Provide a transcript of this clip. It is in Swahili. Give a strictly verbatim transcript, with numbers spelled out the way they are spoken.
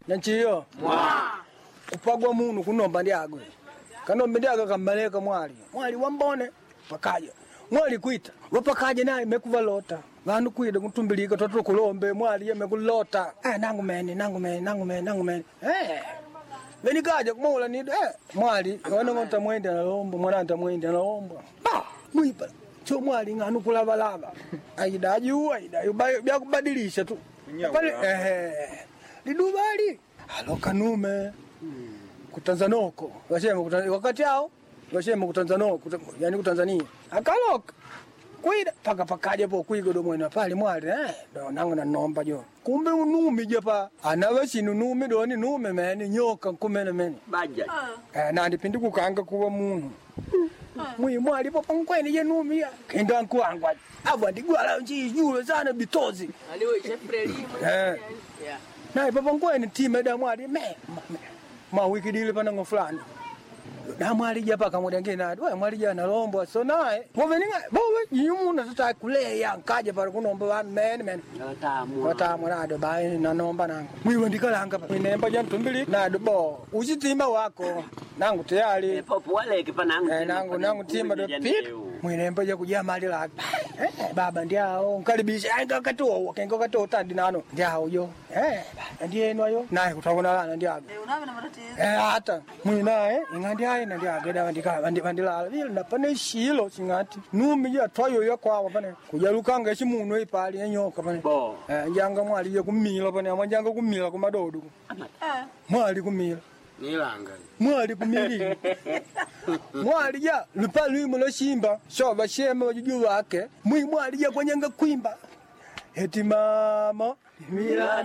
nanchiyo mwa kupagwa munu kunomba ndiagwe kanombe ndiaga kamaleka mwali mwali wambone pakaja mwali kuita wapakaje naye mekuvalota vandu kuida kutumbilika tatu kulombe mwali yemekulota eh nangu meni nangu meni nangu meni nangu meni eh veni kaja kumula ni eh mwali wana ngonta mwende na lombo mwana anta mwende na lombo ba mwipa cho mwali nganu kulava lava aida aju aida bya kubadilisha tu pale eh lidubali aloka nume kutanzanoko wasema wakati hao wasema kutanzanoko yani kutanzania akaloka kuida paka pakaje po kuigodo mwena pale mwali eh ndo nangu na nomba jo kumbe unumi japa anawe sinunumi do ni nume meni nyoka kumene meni baja eh na ndipindi kukanga kuwa munhu mwi mwali po pankweni je numi ya kenda kwangwa abo ndigwala nji julo sana bitozi aliwe chefreli eh na ipo pankweni time da mwali me ma wiki dile pana ngofulani na mwali japa kamudengena wewe mwali jana lombo so naye boveninga bowe yimuna tata kuleya nkaje para kunomba wan men men tamu watamu nado bai na nomba nangu mwiwe ndikalanga pa inemba jantumbili nado bo uchitimba wako nangu tayari popo wale kipanangu eh nangu nangu timba do pit mwinemba ja kuja mali la eh baba ndiao nkaribisha anga katoa kengo katoa tandi nano ndiao yo eh ndiye nwayo naye kutawona lana ndiaga eh unawe na matatizo eh hata mwinae ingandi na ndia ageda ndika bandi bandila vile napane shilo singati numi ya twayo ya kwawa pane kujalukanga chimunwe ipali enyoka pane eh njanga mwali ya kumila pane amajanga kumila kumadodo eh mwali kumila nilanga mwali kumili mwali ya lupali mulo shimba so bashema wajuju wake mwi mwali ya kwenyanga kwimba eti mama mila